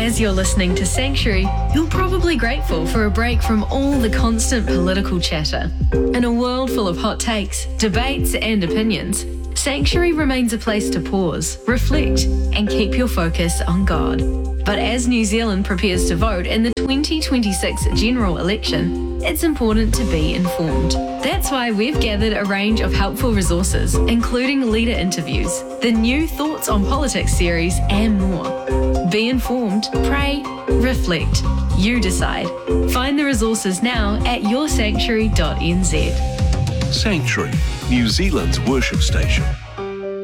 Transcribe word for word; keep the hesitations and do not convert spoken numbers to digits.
As you're listening to Sanctuary, you're probably grateful for a break from all the constant political chatter. In a world full of hot takes, debates, and opinions, Sanctuary remains a place to pause, reflect, and keep your focus on God. But as New Zealand prepares to vote in the twenty twenty-six general election, it's important to be informed. That's why we've gathered a range of helpful resources, including leader interviews, the new Thoughts on Politics series, and more. Be informed, pray, reflect. You decide. Find the resources now at your sanctuary dot n z. Sanctuary, New Zealand's worship station.